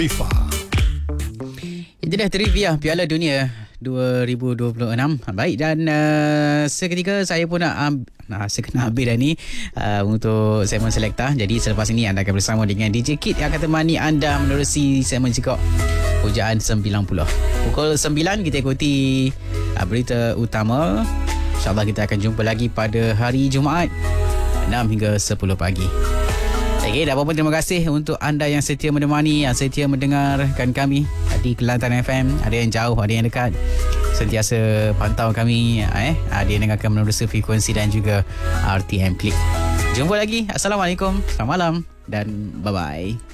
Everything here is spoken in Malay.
FIFA. Itu dah trivia Piala Dunia 2026. Baik, dan seketika saya pun nak habis dah ni untuk segmen Selekta. Jadi selepas ini anda akan bersama dengan DJ Kid yang akan temani anda menerusi segmen Cikok Pujaan 90. Pukul 9 kita ikuti berita utama. InsyaAllah kita akan jumpa lagi pada hari Jumaat 6 hingga 10 pagi. Okay, dah apa-apa, terima kasih untuk anda yang setia menemani, yang setia mendengarkan kami di Kelantan FM. Ada yang jauh, ada yang dekat, sentiasa pantau kami. Ada yang dengarkan menerusi frekuensi dan juga RTM Klik. Jumpa lagi. Assalamualaikum, selamat malam dan bye-bye.